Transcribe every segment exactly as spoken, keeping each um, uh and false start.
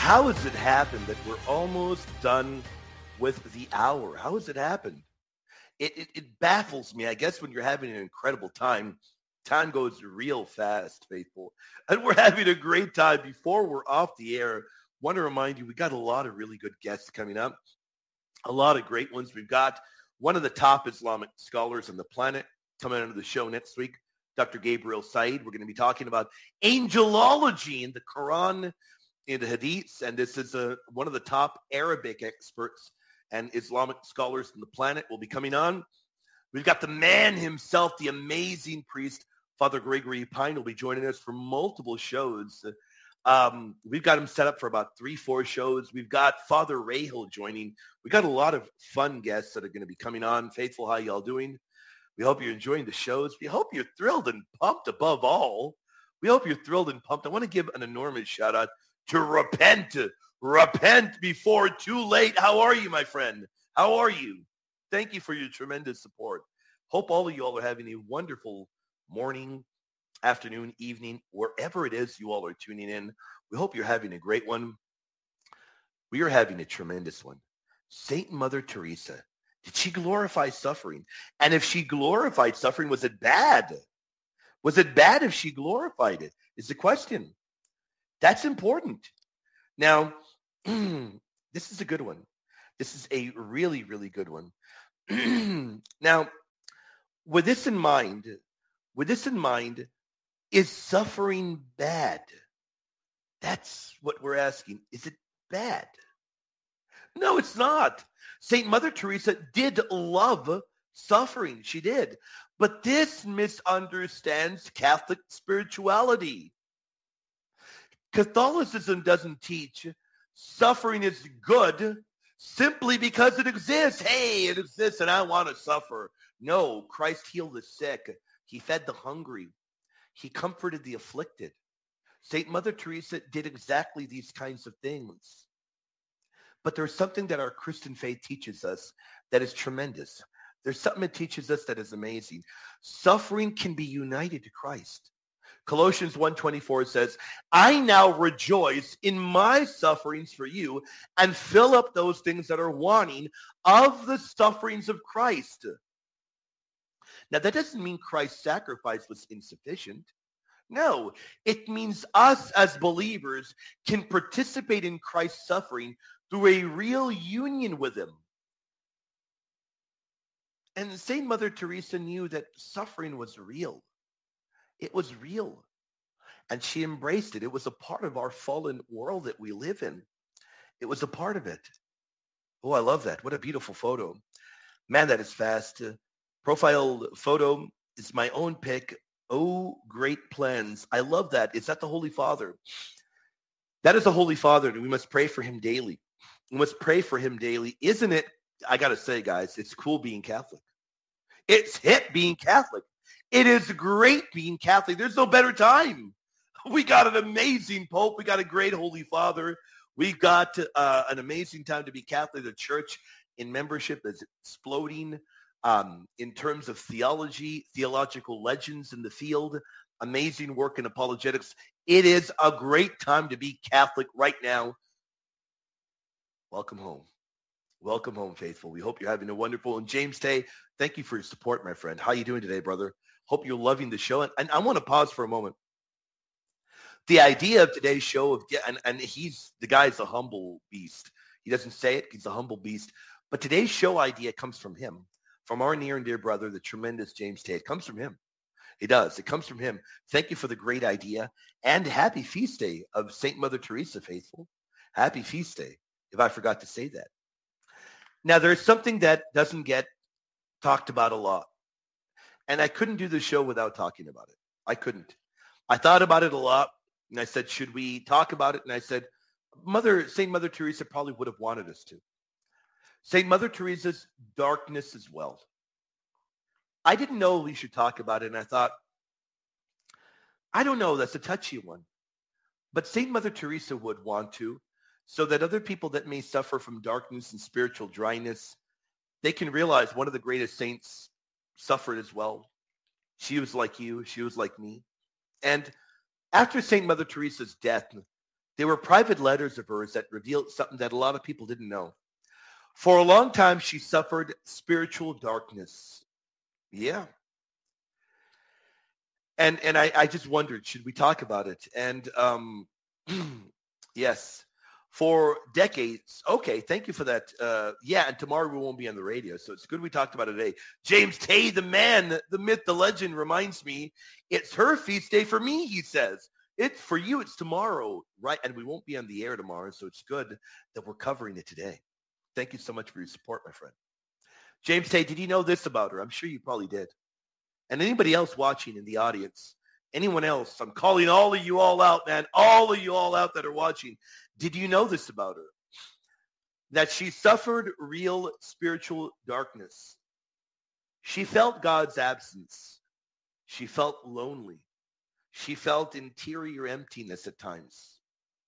How has it happened that we're almost done with the hour? How has it happened? It, it, it baffles me. I guess when you're having an incredible time, time goes real fast, faithful. And we're having a great time. Before we're off the air, want to remind you, we got a lot of really good guests coming up. A lot of great ones. We've got one of the top Islamic scholars on the planet coming onto the show next week, Doctor Gabriel Said. We're going to be talking about angelology in the Quran, in the Hadiths, and this is a, one of the top Arabic experts and Islamic scholars on the planet will be coming on. We've got the man himself, the amazing priest, Father Gregory Pine, will be joining us for multiple shows. Um, we've got him set up for about three, four shows. We've got Father Rahel joining. We got a lot of fun guests that are going to be coming on. Faithful, how y'all doing? We hope you're enjoying the shows. We hope you're thrilled and pumped above all. We hope you're thrilled and pumped. I want to give an enormous shout out to repent. Repent before too late. How are you, my friend? How are you? Thank you for your tremendous support. Hope all of you all are having a wonderful morning, afternoon, evening, wherever it is you all are tuning in. We hope you're having a great one. We are having a tremendous one. Saint Mother Teresa, did she glorify suffering? And if she glorified suffering, was it bad? Was it bad if she glorified it? Is the question. That's important. Now, this is a good one. This is a really, really good one. Now, with this in mind, with this in mind, is suffering bad? That's what we're asking. Is it bad? No, it's not. Saint Mother Teresa did love suffering. She did. But this misunderstands Catholic spirituality. Catholicism doesn't teach suffering is good simply because it exists. Hey, it exists and I want to suffer. No, Christ healed the sick. He fed the hungry. He comforted the afflicted. Saint Mother Teresa did exactly these kinds of things. But there's something that our Christian faith teaches us that is tremendous. There's something it teaches us that is amazing. Suffering can be united to Christ. Colossians one twenty-four says, I now rejoice in my sufferings for you and fill up those things that are wanting of the sufferings of Christ. Now, that doesn't mean Christ's sacrifice was insufficient. No, it means us as believers can participate in Christ's suffering through a real union with him. And Saint Mother Teresa knew that suffering was real. It was real. And she embraced it. It was a part of our fallen world that we live in. It was a part of it. Oh, I love that. What a beautiful photo. Man, that is fast. Uh, profile photo is my own pic. Oh, great plans. I love that. Is that the Holy Father? That is the Holy Father, and we must pray for him daily. We must pray for him daily. Isn't it, I got to say, guys, it's cool being Catholic. It's hip being Catholic. It is great being Catholic. There's no better time. We got an amazing Pope. We got a great Holy Father. We've got uh, an amazing time to be Catholic. The church in membership is exploding um, in terms of theology, theological legends in the field, amazing work in apologetics. It is a great time to be Catholic right now. Welcome home. Welcome home, faithful. We hope you're having a wonderful. And James Tay, thank you for your support, my friend. How are you doing today, brother? Hope you're loving the show. And, and I want to pause for a moment. The idea of today's show, of and, and he's the guy's a humble beast. He doesn't say it. He's a humble beast. But today's show idea comes from him, from our near and dear brother, the tremendous James Tay. It comes from him. It does. It comes from him. Thank you for the great idea. And happy feast day of Saint Mother Teresa, faithful. Happy feast day, if I forgot to say that. Now, there's something that doesn't get talked about a lot. And I couldn't do the show without talking about it. I couldn't. I thought about it a lot. And I said, should we talk about it? And I said, Mother, Saint Mother Teresa probably would have wanted us to. Saint Mother Teresa's darkness as well. I didn't know we should talk about it. And I thought, I don't know. That's a touchy one. But Saint Mother Teresa would want to, so that other people that may suffer from darkness and spiritual dryness, they can realize one of the greatest saints suffered as well. She was like you. She was like me. And after Saint Mother Teresa's death, They were private letters of hers that revealed something that a lot of people didn't know. For a long time, she suffered spiritual darkness. Yeah. And and I, I just wondered, should we talk about it? And um, yes, for decades. Okay, thank you for that. Uh, yeah, and tomorrow we won't be on the radio, so it's good we talked about it today. James Tay, the man, the myth, the legend, reminds me, it's her feast day for me, he says. It's for you, it's tomorrow, right? And we won't be on the air tomorrow, so it's good that we're covering it today. Thank you so much for your support, my friend. James Tay, did you know this about her? I'm sure you probably did. And anybody else watching in the audience, anyone else, I'm calling all of you all out, man, all of you all out that are watching. Did you know this about her? That she suffered real spiritual darkness. She felt God's absence. She felt lonely. She felt interior emptiness at times.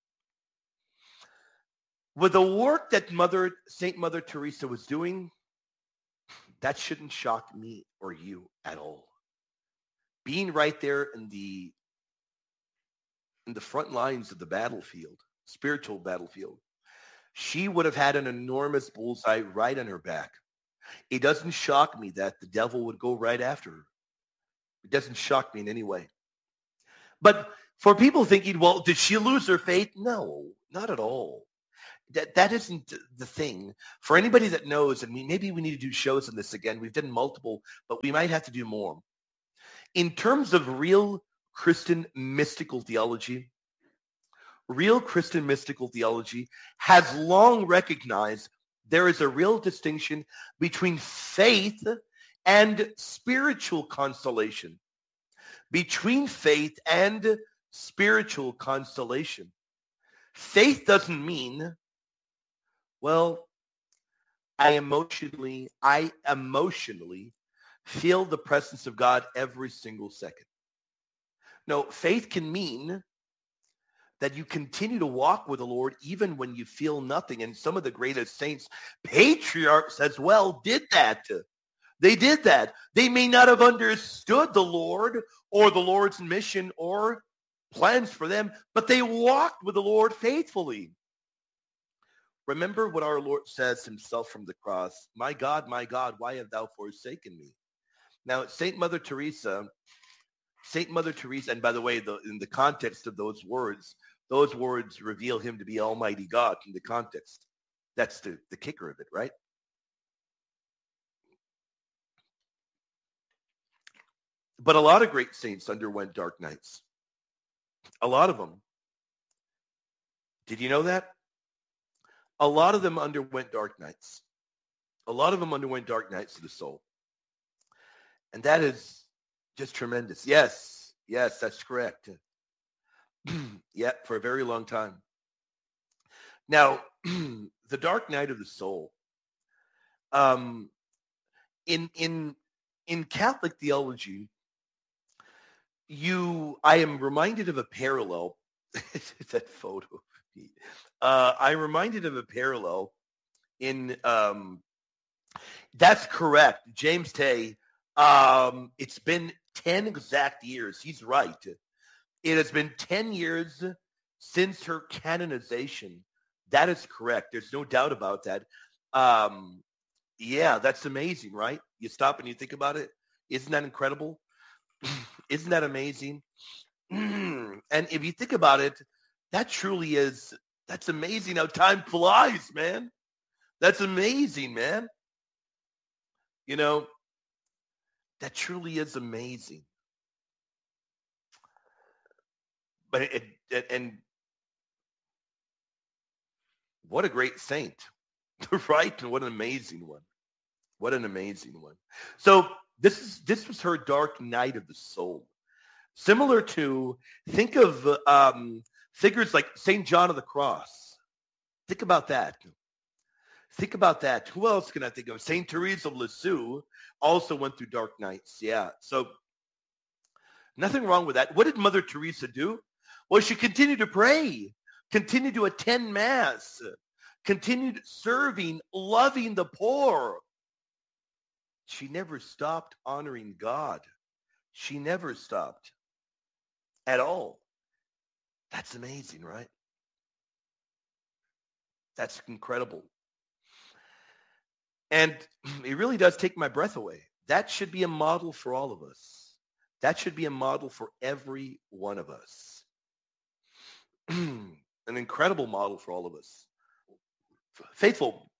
With the work that Mother Saint Mother Teresa was doing, that shouldn't shock me or you at all. Being right there in the in the front lines of the battlefield, spiritual battlefield, she would have had an enormous bullseye right on her back. It doesn't shock me that the devil would go right after her. It doesn't shock me in any way. But for people thinking, well, did she lose her faith? No, not at all. That that isn't the thing. For anybody that knows, and we, maybe we need to do shows on this again. We've done multiple, but we might have to do more. In terms of real Christian mystical theology, real Christian mystical theology has long recognized there is a real distinction between faith and spiritual consolation. Between faith and spiritual consolation. Faith doesn't mean, well, I emotionally, I emotionally feel the presence of God every single second. No, faith can mean that you continue to walk with the Lord even when you feel nothing. And some of the greatest saints, patriarchs as well, did that. They did that. They may not have understood the Lord or the Lord's mission or plans for them, but they walked with the Lord faithfully. Remember what our Lord says himself from the cross, my God, my God, why have thou forsaken me? Now, Saint Mother Teresa, Saint Mother Teresa, and by the way, the, in the context of those words, those words reveal him to be Almighty God in the context. That's the, the kicker of it, right? But a lot of great saints underwent dark nights. A lot of them. Did you know that? A lot of them underwent dark nights. A lot of them underwent dark nights of the soul. And that is just tremendous. Yes, yes, that's correct. Yeah, for a very long time. Now, the dark night of the soul. Um, in in in Catholic theology, you, I am reminded of a parallel. That photo. Uh, I'm reminded of a parallel in. Um, that's correct, James Tay. Um, it's been ten exact years. He's right. It has been ten years since her canonization. That is correct. There's no doubt about that. Um, yeah, that's amazing, right? You stop and you think about it. Isn't that incredible? Isn't that amazing? And if you think about it, that truly is, that's amazing how time flies, man. That's amazing, man. You know, that truly is amazing. But it, it and what a great saint, right? And what an amazing one. What an amazing one. So this is this was her dark night of the soul. Similar to, think of um, figures like Saint John of the Cross. Think about that. Think about that. Who else can I think of? Saint Teresa of Lisieux also went through dark nights. Yeah. So nothing wrong with that. What did Mother Teresa do? Well, she continued to pray, continued to attend Mass, continued serving, loving the poor. She never stopped honoring God. She never stopped at all. That's amazing, right? That's incredible. And it really does take my breath away. That should be a model for all of us. That should be a model for every one of us. An incredible model for all of us. Faithful,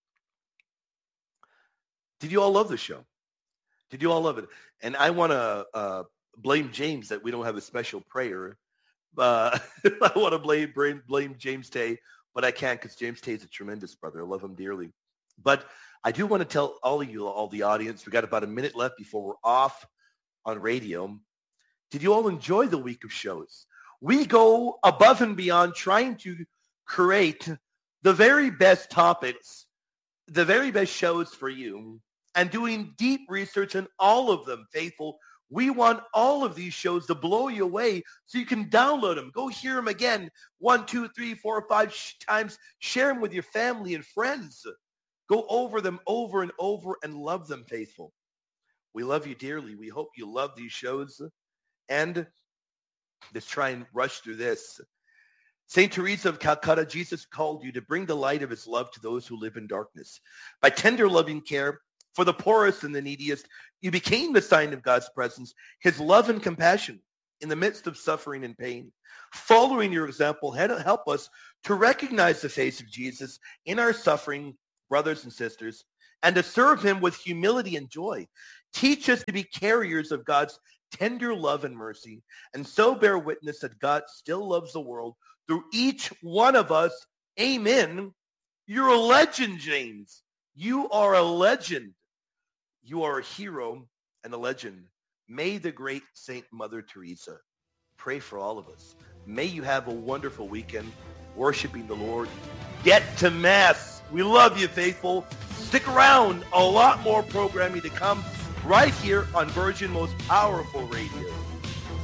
did you all love the show? Did you all love it? And I want to uh, blame James that we don't have a special prayer. Uh, I want to blame, blame blame James Tay, but I can't because James Tay is a tremendous brother. I love him dearly. But I do want to tell all of you, all the audience, we got about a minute left before we're off on radio. Did you all enjoy the week of shows? We go above and beyond trying to create the very best topics, the very best shows for you, and doing deep research on all of them, faithful. We want all of these shows to blow you away so you can download them. Go hear them again one, two, three, four, five sh- times. Share them with your family and friends. Go over them over and over and love them, faithful. We love you dearly. We hope you love these shows. And let's try and rush through this. Saint Teresa of Calcutta, Jesus called you to bring the light of his love to those who live in darkness. By tender loving care for the poorest and the neediest, you became the sign of God's presence, his love and compassion in the midst of suffering and pain. Following your example, help us to recognize the face of Jesus in our suffering brothers and sisters and to serve him with humility and joy. Teach us to be carriers of God's tender love and mercy, and so bear witness that God still loves the world through each one of us. Amen. You're a legend, James. You are a legend. You are a hero and a legend. May the great Saint Mother Teresa pray for all of us. May you have a wonderful weekend worshiping the Lord. Get to Mass. We love you, faithful. Stick around. A lot more programming to come right here on Virgin Most Powerful Radio.